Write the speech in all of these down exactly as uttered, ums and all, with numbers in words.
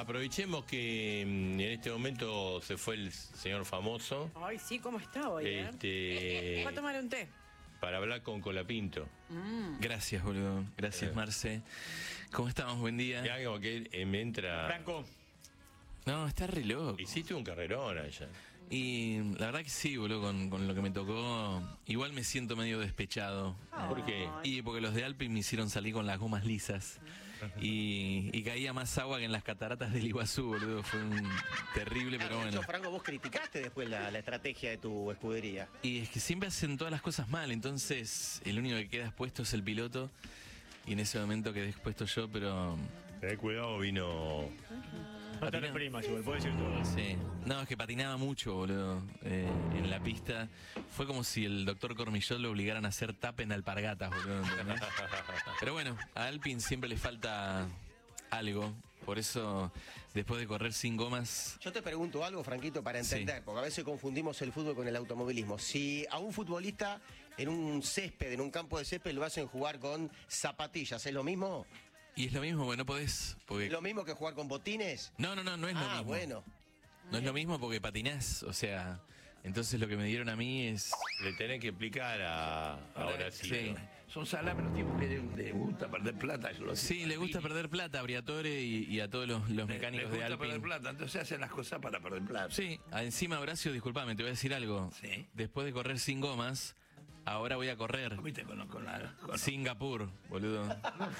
aprovechemos que en este momento se fue el señor famoso. Ay, sí, ¿cómo está hoy? ¿eh? Este, ¿Va a tomar un té? Para hablar con Colapinto. Mm. Gracias, boludo. Gracias, Eh. Marce. ¿Cómo estamos? Buen día. Ya como que eh, me entra... Franco. No, está re loco. Hiciste un carrerón allá. Y la verdad que sí, boludo, con, con lo que me tocó, igual me siento medio despechado. ¿Por qué? Y porque los de Alpine me hicieron salir con las gomas lisas. Y, y caía más agua que en las cataratas del Iguazú, boludo. Fue un terrible, pero Claro, de bueno. hecho, Franco, vos criticaste después la, la estrategia de tu escudería. Y es que siempre hacen todas las cosas mal, entonces el único que queda expuesto es el piloto. Y en ese momento quedé expuesto yo, pero... Ten cuidado, vino... No te reprimas, igual, puedes decir todo. Sí. No, es que patinaba mucho, boludo, eh, en la pista. Fue como si el doctor Cormillot lo obligaran a hacer tap en alpargatas, boludo, ¿entendés? Pero bueno, a Alpine siempre le falta algo. Por eso, después de correr sin gomas... Yo te pregunto algo, Franquito, para entender, Sí. porque a veces confundimos el fútbol con el automovilismo. Si a un futbolista en un césped, en un campo de césped, lo hacen jugar con zapatillas, ¿es lo mismo? Y es lo mismo, porque no podés... Porque... ¿Es lo mismo que jugar con botines? No, no, no, no es lo Ah, mismo. bueno. No es lo mismo porque patinás, o sea... Entonces lo que me dieron a mí es... Le tenés que explicar a... Ahora sí. Sí. Son salames los tipos que les gusta perder plata. Yo lo sé. Sí, le gusta perder plata a Briatore y, y a todos los, los mecánicos les de gusta Alpine. perder plata, entonces hacen las cosas para perder plata. Sí, encima, Horacio, disculpame, te voy a decir algo. Sí. Después de correr sin gomas, ahora voy a correr ¿Viste? Con, con la, con- Singapur, boludo.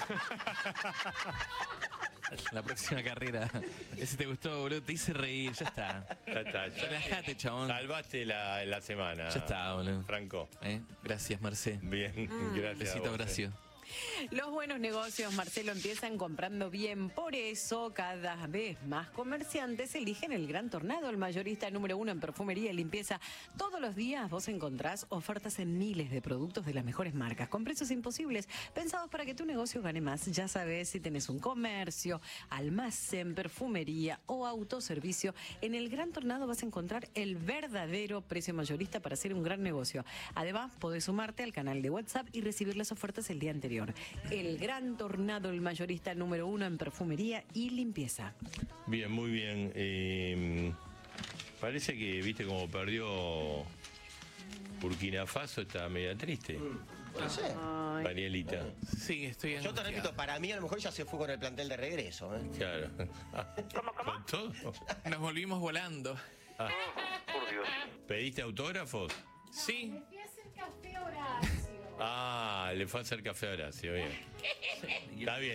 La próxima carrera. Ese te gustó, boludo, te hice reír, ya está. Ya está. Ya, Relajate, chabón. Salvaste la, la semana. Ya está, boludo. Franco. ¿Eh? Gracias, Marce. Bien, gracias. Besito, a vos, Horacio. Los buenos negocios, Marcelo, empiezan comprando bien. Por eso, cada vez más comerciantes eligen el Gran Tornado, el mayorista número uno en perfumería y limpieza. Todos los días vos encontrás ofertas en miles de productos de las mejores marcas, con precios imposibles, pensados para que tu negocio gane más. Ya sabés, si tenés un comercio, almacén, perfumería o autoservicio, en el Gran Tornado vas a encontrar el verdadero precio mayorista para hacer un gran negocio. Además, podés sumarte al canal de WhatsApp y recibir las ofertas el día anterior. El Gran Tornado, el mayorista número uno en perfumería y limpieza. Bien, muy bien. Eh, parece que, viste, como perdió Burkina Faso, está media triste. No sé. Danielita. Sí, estoy Yo te angustiado. repito, para mí a lo mejor ya se fue con el plantel de regreso. ¿eh? Claro. ¿Con todo? Nos volvimos volando. ¿Pediste autógrafos? Sí. Fui a hacer café a Horacio. Ah, le fue a hacer café a Horacio, bien. Está bien.